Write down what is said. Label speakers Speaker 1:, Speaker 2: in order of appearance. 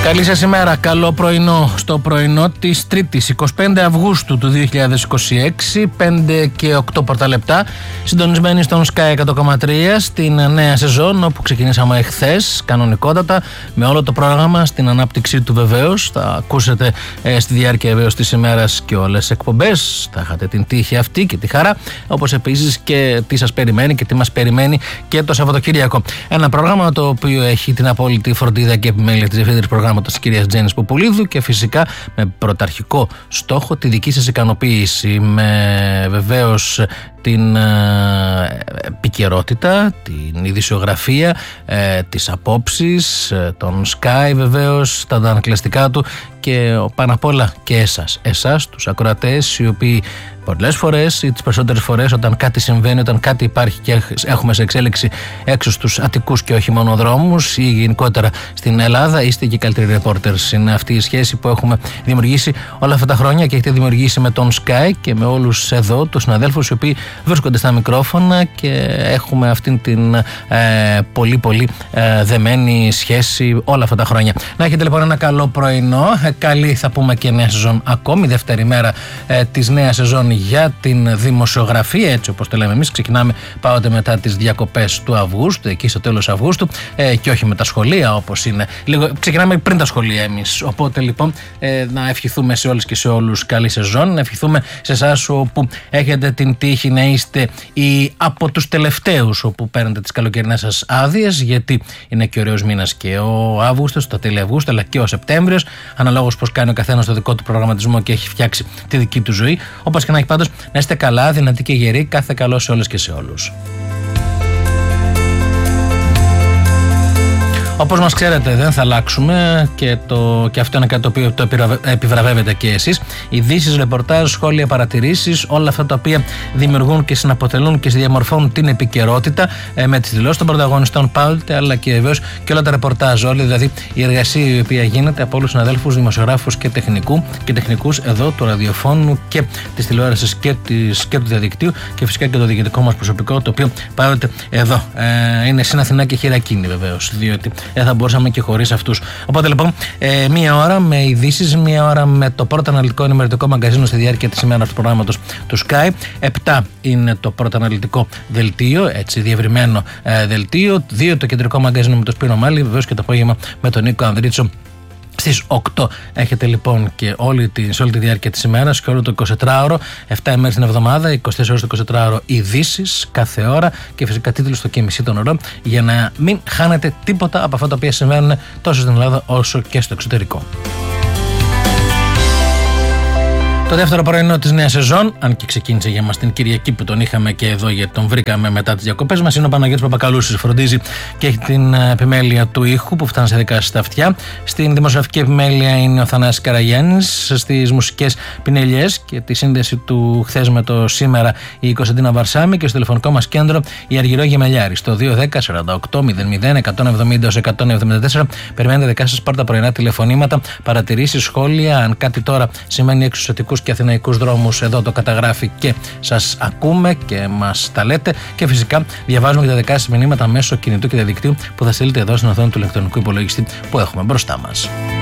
Speaker 1: Καλή σας ημέρα, καλό πρωινό στο πρωινό της 3ης 25 Αυγούστου του 2026, 5 και 8 πρώτα λεπτά, συντονισμένοι στον Sky 100,3 στην νέα σεζόν, όπου ξεκινήσαμε εχθές κανονικότατα με όλο το πρόγραμμα στην ανάπτυξή του βεβαίως. Θα ακούσετε στη διάρκεια βεβαίως της ημέρας και όλες τις εκπομπές, θα είχατε την τύχη αυτή και τη χαρά, όπως επίσης και τι σας περιμένει και τι μας περιμένει και το Σαββατοκύριακο. Ένα πρόγραμμα το οποίο έχει την απόλυτη φροντίδα και επιμέλεια της διευθύντριας προγράμματος της κυρίας Τζέννης Ποπουλίδου και φυσικά με πρωταρχικό στόχο τη δική σας ικανοποίηση, με βεβαίως την επικαιρότητα, την ειδησιογραφία, τις απόψεις, τον Sky βεβαίως, τα ανακλαστικά του και πάνω απ' όλα και εσάς τους ακροατές, οι οποίοι πολλές φορές ή τις περισσότερες φορές όταν κάτι συμβαίνει, όταν κάτι υπάρχει και έχουμε σε εξέλιξη έξω στους Αττικούς και όχι μόνο δρόμους ή γενικότερα στην Ελλάδα, είστε και οι καλύτεροι reporters. Είναι αυτή η σχέση που έχουμε δημιουργήσει όλα αυτά τα χρόνια και έχετε δημιουργήσει με τον Sky και με όλους εδώ τους συναδέλφους οι οποίοι βρίσκονται στα μικρόφωνα και έχουμε αυτήν την πολύ δεμένη σχέση όλα αυτά τα χρόνια. Να έχετε λοιπόν ένα καλό πρωινό, καλή θα πούμε και νέα σεζόν ακόμη, δεύτερη μέρα της νέας σεζόν για την δημοσιογραφία, έτσι όπως το λέμε εμείς. Ξεκινάμε πάοτε μετά τις διακοπές του Αυγούστου, εκεί στο τέλος Αυγούστου, και όχι με τα σχολεία όπως είναι. Ξεκινάμε πριν τα σχολεία εμείς. Οπότε λοιπόν να ευχηθούμε σε όλες και σε όλους καλή σεζόν. Να ευχηθούμε σε εσάς όπου έχετε την τύχη να είστε από τους τελευταίους όπου παίρνετε τις καλοκαιρινές σας άδειες, γιατί είναι και ωραίος μήνας και ο Αύγουστος, τα τέλη Αυγούστου, αλλά και ο Σεπτέμβριος, αναλόγως πώς κάνει ο καθένας το δικό του προγραμματισμό και έχει φτιάξει τη δική του ζωή. Όπως και να έχει, πάντως να είστε καλά, δυνατοί και γεροί. Κάθε καλό σε όλες και σε όλους. Όπως μας ξέρετε, δεν θα αλλάξουμε και αυτό είναι κάτι το οποίο το επιβραβεύετε και εσείς. Ειδήσεις, ρεπορτάζ, σχόλια, παρατηρήσεις, όλα αυτά τα οποία δημιουργούν και συναποτελούν και διαμορφώνουν την επικαιρότητα με τις δηλώσεις των πρωταγωνιστών πάντοτε, αλλά και βεβαίως και όλα τα ρεπορτάζ, όλη δηλαδή η εργασία η οποία γίνεται από όλους τους συναδέλφους, δημοσιογράφους και τεχνικούς εδώ του ραδιοφώνου και της τηλεόρασης και του διαδικτύου και φυσικά και το διοικητικό μας προσωπικό, το οποίο πάντοτε εδώ είναι στην Αθηνά και χειρακίνη βεβαίως, διότι δεν θα μπορούσαμε και χωρίς αυτούς. Οπότε λοιπόν, μία ώρα με ειδήσεις, μία ώρα με το πρώτο αναλυτικό ενημερωτικό μαγκαζίνο στη διάρκεια της ημέρας του προγράμματος του Sky. 7 είναι το πρώτο αναλυτικό δελτίο, έτσι διευρυμένο δελτίο. 2 το κεντρικό μαγκαζίνο με το Σπύρο Μάλι, βεβαίως και το απόγευμα με τον Νίκο Ανδρίτσο. Στις 8 έχετε λοιπόν και σε όλη τη διάρκεια της ημέρας και όλο το 24ωρο, 7 ημέρες την εβδομάδα, 24 ώρες το 24ωρο ειδήσεις κάθε ώρα και φυσικά τίτλους στο και μισή των ωρών, για να μην χάνετε τίποτα από αυτά τα οποία συμβαίνουν τόσο στην Ελλάδα όσο και στο εξωτερικό. Το δεύτερο πρωινό της νέας σεζόν, αν και ξεκίνησε για μας την Κυριακή που τον είχαμε και εδώ γιατί τον βρήκαμε μετά τις διακοπές μας, είναι ο Παναγιώτης Παπακαλούσης. Φροντίζει και έχει την επιμέλεια του ήχου που φτάνει σε δικά σας τα αυτιά. Στην δημοσιογραφική επιμέλεια είναι ο Θανάσης Καραγιάννης. Στις μουσικές πινελιές και τη σύνδεση του χθες με το σήμερα η Κωνσταντίνα Βαρσάμη. Και στο τηλεφωνικό μας κέντρο η Αργυρό Γεμελιάρη. Στο 210 48 00 170 174. Περιμένετε δικά σας πάρτα πρωινά τηλεφωνήματα, παρατηρήσεις, σχόλια. Αν κάτι τώρα σημαίνει έξω στους Αττικούς και αθηναϊκούς δρόμους, εδώ το καταγράφει και σας ακούμε και μας τα λέτε. Και φυσικά διαβάζουμε και τα δικά σας μηνύματα μέσω κινητού και διαδικτύου που θα στείλετε εδώ στην οθόνη του ηλεκτρονικού υπολογιστή που έχουμε μπροστά μας.